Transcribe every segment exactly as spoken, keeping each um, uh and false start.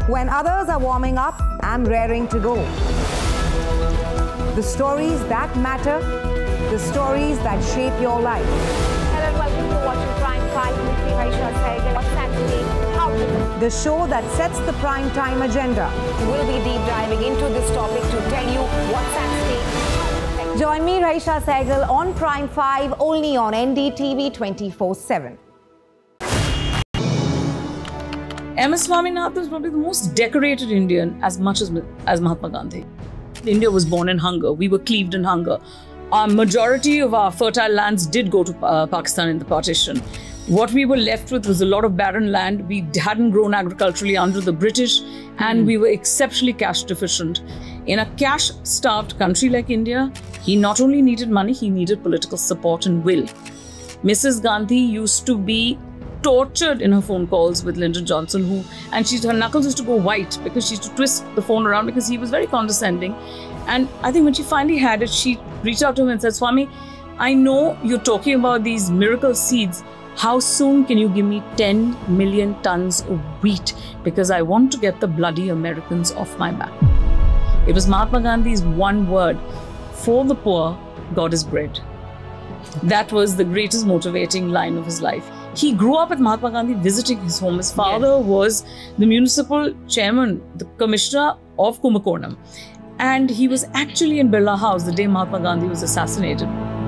When others are warming up, I'm raring to go. The stories that matter, the stories that shape your life. Hello and welcome to Watching Prime five with me, Raisha Sehgal. What's that today? How to The show that sets the prime time agenda. We'll be deep diving into this topic to tell you what's at stake. Join me, Raisha Sehgal, on Prime five, only on N D T V twenty-four seven. M S Swaminathan is probably the most decorated Indian as much as, as Mahatma Gandhi. India was born in hunger. We were cleaved in hunger. Our majority of our fertile lands did go to uh, Pakistan in the partition. What we were left with was a lot of barren land. We hadn't grown agriculturally under the British, and mm. we were exceptionally cash deficient. In a cash-starved country like India, he not only needed money, he needed political support and will. Missus Gandhi used to be tortured in her phone calls with Lyndon Johnson, who and she her knuckles used to go white because she used to twist the phone around because he was very condescending. And I think when she finally had it, she reached out to him and said, "Swami, I know you're talking about these miracle seeds. How soon can you give me ten million tons of wheat? Because I want to get the bloody Americans off my back." It was Mahatma Gandhi's one word: "For the poor, God is bread." That was the greatest motivating line of his life. He grew up with Mahatma Gandhi visiting his home. His father yes. was the municipal chairman, the commissioner of Kumbakonam. And he was actually in Birla House the day Mahatma Gandhi was assassinated.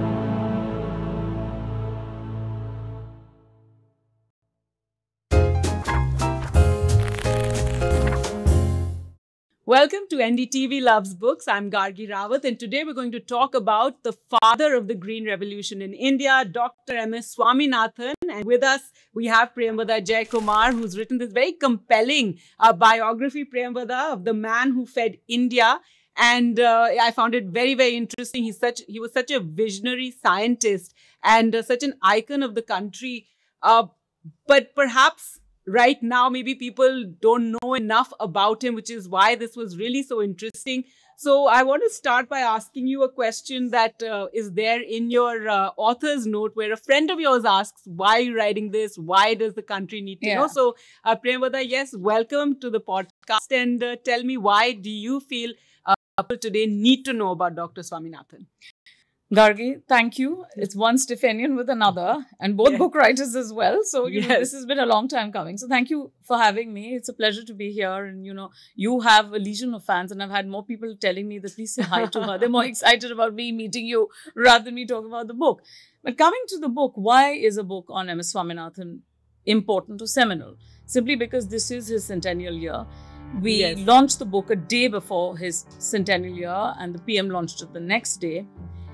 Welcome to N D T V Loves Books. I'm Gargi Rawat, and today we're going to talk about the father of the Green Revolution in India, Doctor M S Swaminathan. And with us, we have Priyamvada Jaikumar, who's written this very compelling uh, biography, Priyamvada, of the man who fed India. And uh, I found it very, very interesting. He's such, he was such a visionary scientist and uh, such an icon of the country. Uh, but perhaps right now, maybe people don't know enough about him, which is why this was really so interesting. So I want to start by asking you a question that uh, is there in your uh, author's note, where a friend of yours asks, why are you writing this? Why does the country need to yeah. know? So uh, Priyamvada, yes, welcome to the podcast, and uh, tell me, why do you feel uh, people today need to know about Doctor Swaminathan? Gargi, thank you. It's one Stephanian with another, and both yeah. book writers as well. So, you yes. know, this has been a long time coming. So thank you for having me. It's a pleasure to be here. And, you know, you have a legion of fans, and I've had more people telling me that please say hi to her. They're more excited about me meeting you rather than me talking about the book. But coming to the book, why is a book on M S Swaminathan important or seminal? Simply because this is his centennial year. We yes. launched the book a day before his centennial year, and the P M launched it the next day.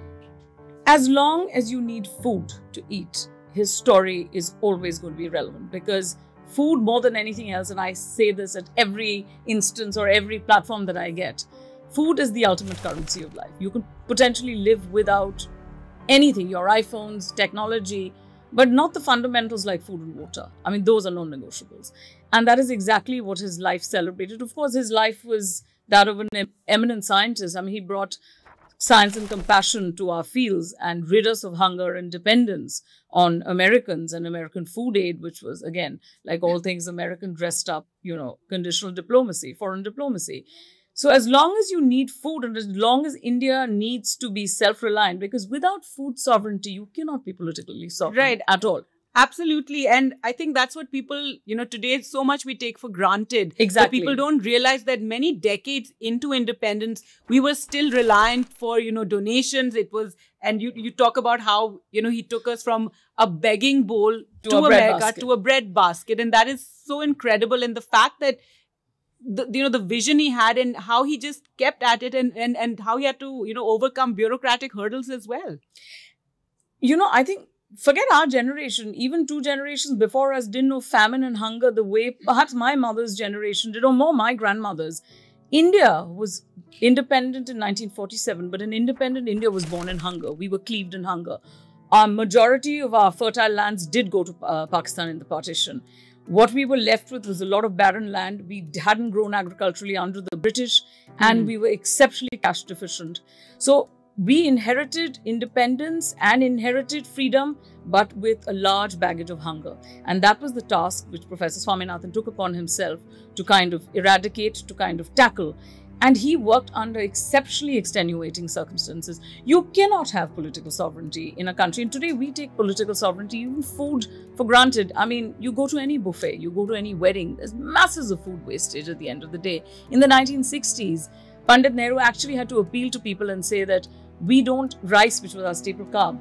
As long as you need food to eat, his story is always going to be relevant, because food, more than anything else, and I say this at every instance or every platform that I get, food is the ultimate currency of life. You can potentially live without anything, your iPhones, technology, but not the fundamentals like food and water. I mean, those are non-negotiables. And that is exactly what his life celebrated. Of course, his life was that of an eminent scientist. I mean, he brought science and compassion to our fields and rid us of hunger and dependence on Americans and American food aid, which was, again, like all things American, dressed up, you know, conditional diplomacy, foreign diplomacy. So as long as you need food, and as long as India needs to be self-reliant, because without food sovereignty, you cannot be politically sovereign right. at all. Absolutely. And I think that's what people, you know, today so much we take for granted. Exactly. But people don't realize that many decades into independence, we were still reliant for, you know, donations. It was, and you, you talk about how, you know, he took us from a begging bowl to, to America to a bread basket. And that is so incredible. And the fact that, the, you know, the vision he had and how he just kept at it, and, and, and how he had to, you know, overcome bureaucratic hurdles as well. You know, I think, forget our generation, even two generations before us didn't know famine and hunger the way perhaps my mother's generation did, or more my grandmother's. India was independent in nineteen forty-seven, but an independent India was born in hunger. We were cleaved in hunger. Our majority of our fertile lands did go to uh, Pakistan in the partition. What we were left with was a lot of barren land. We hadn't grown agriculturally under the British, and mm. we were exceptionally cash deficient. So we inherited independence and inherited freedom, but with a large baggage of hunger. And that was the task which Professor Swaminathan took upon himself to kind of eradicate, to kind of tackle. And he worked under exceptionally extenuating circumstances. You cannot have political sovereignty in a country. And today we take political sovereignty, even food, for granted. I mean, you go to any buffet, you go to any wedding, there's masses of food wastage at the end of the day. In the nineteen sixties, Pandit Nehru actually had to appeal to people and say that we don't, rice, which was our staple carb,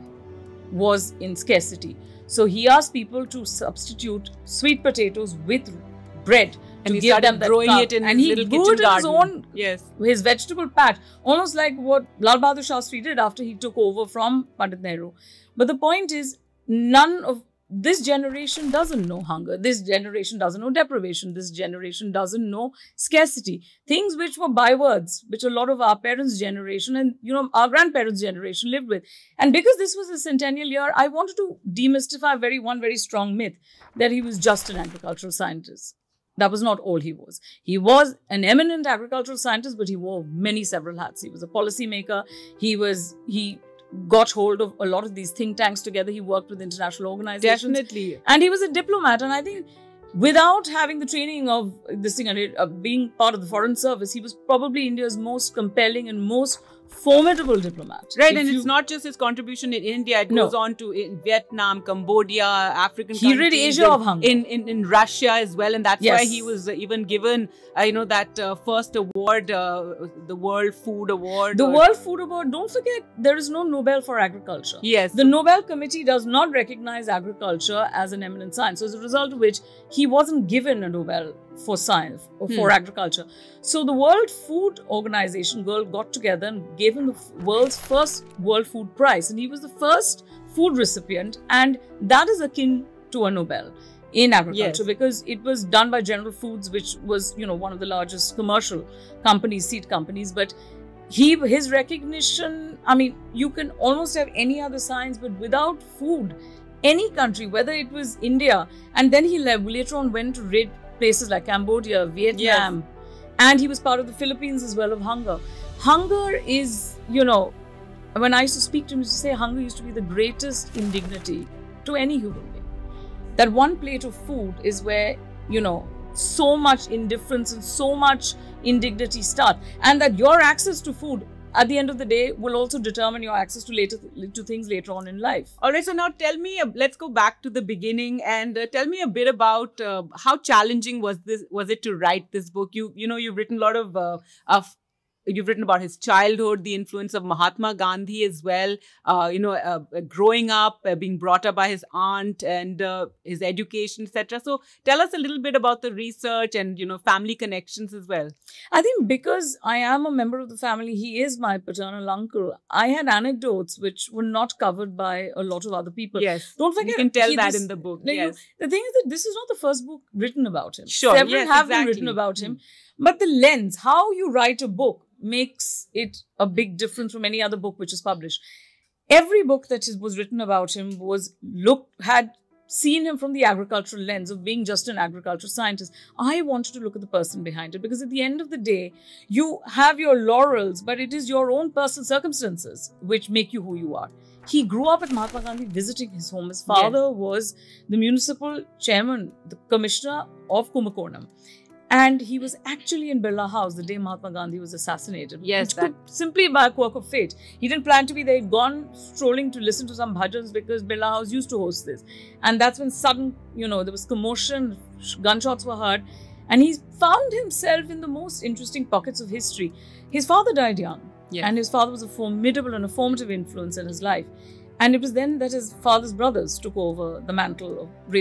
was in scarcity. So he asked people to substitute sweet potatoes with bread. And to he give started them that growing carb. it in and his he little grew kitchen it in his garden. own, Yes. his vegetable patch, almost like what Lal Bahadur Shastri did after he took over from Pandit Nehru. But the point is, none of this generation doesn't know hunger. This generation doesn't know deprivation. This generation doesn't know scarcity. Things which were bywords, which a lot of our parents' generation and, you know, our grandparents' generation lived with. And because this was a centennial year, I wanted to demystify very one very strong myth that he was just an agricultural scientist. That was not all he was. He was an eminent agricultural scientist, but he wore many several hats. He was a policymaker. He was, he got hold of a lot of these think tanks together. He worked with international organizations. Definitely. And he was a diplomat. And I think without having the training of this thing, uh, being part of the foreign service, he was probably India's most compelling and most formidable diplomat. Right, If and you- it's not just his contribution in India, it No. goes on to in Vietnam, Cambodia, African He rid countries, Asia in, of hunger. In, in, in Russia as well, and that's why Yes. he was uh, even given, uh, you know, that uh, first award, uh, the World Food Award. The or- World Food Award, don't forget, there is no Nobel for agriculture. Yes. The Nobel Committee does not recognize agriculture as an eminent science. So as a result of which, he wasn't given a Nobel for science or for Hmm. agriculture. So the World Food Organization girl got together and gave him the f- world's first World Food Prize. And he was the first food recipient. And that is akin to a Nobel in agriculture Yes. because it was done by General Foods, which was, you know, one of the largest commercial companies, seed companies. But he, his recognition, I mean, you can almost have any other science, but without food, any country, whether it was India, and then he le- later on went to rid places like Cambodia, Vietnam, and he was part of the Philippines as well of hunger. Hunger is, you know, when I used to speak to him, he used to say hunger used to be the greatest indignity to any human being. That one plate of food is where, you know, so much indifference and so much indignity start, and that your access to food at the end of the day will also determine your access to later to things later on in life. All right, so now tell me, uh, let's go back to the beginning and uh, tell me a bit about uh, how challenging was this? Was it to write this book? You, you know, you've written a lot of, uh, of you've written about his childhood, the influence of Mahatma Gandhi as well. Uh, you know, uh, growing up, uh, being brought up by his aunt, and uh, his education, et cetera. So tell us a little bit about the research and, you know, family connections as well. I think because I am a member of the family, he is my paternal uncle. I had anecdotes which were not covered by a lot of other people. Yes, Don't forget, you can tell he- that this- in the book. No, you- Yes, the thing is that this is not the first book written about him. Sure, Several yes, have exactly. been written about him. But the lens, how you write a book, makes it a big difference from any other book which is published. Every book that is, was written about him was look had seen him from the agricultural lens of being just an agricultural scientist. I wanted to look at the person behind it because at the end of the day, you have your laurels, but it is your own personal circumstances which make you who you are. He grew up at Mahatma Gandhi visiting his home. His father was the municipal chairman, the commissioner of Kumbakonam. And he was actually in Birla House the day Mahatma Gandhi was assassinated. Yes, which that- could simply by a quirk of fate. He didn't plan to be there. He'd gone strolling to listen to some bhajans because Birla House used to host this. And that's when sudden, you know, there was commotion, sh- gunshots were heard. And he found himself in the most interesting pockets of history. His father died young. Yes. And his father was a formidable and a formative influence in his life. And it was then that his father's brothers took over the mantle of